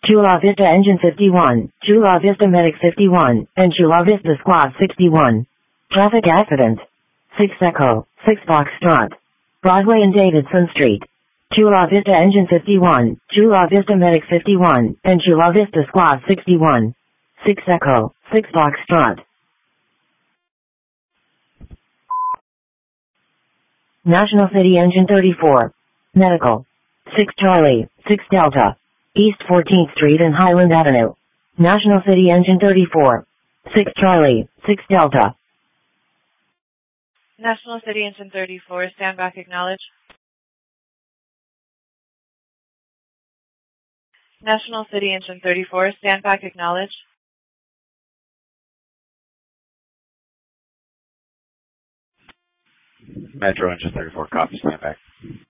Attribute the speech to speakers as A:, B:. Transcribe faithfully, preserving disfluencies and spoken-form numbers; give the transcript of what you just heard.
A: Chula Vista Engine fifty-one, Chula Vista Medic fifty-one, and Chula Vista Squad sixty-one. Traffic accident. six Echo, six Foxtrot. Broadway and Davidson Street. Chula Vista Engine fifty-one, Chula Vista Medic fifty-one, and Chula Vista Squad sixty-one. six Echo, six Foxtrot. National City Engine thirty-four. Medical. six Charlie, six Delta. East fourteenth Street and Highland Avenue. National City Engine thirty-four. six Charlie, six Delta.
B: National City Engine thirty-four, stand back, acknowledge. National City Engine thirty-four, stand back, acknowledge.
C: Metro Engine thirty-four, copy, stand back.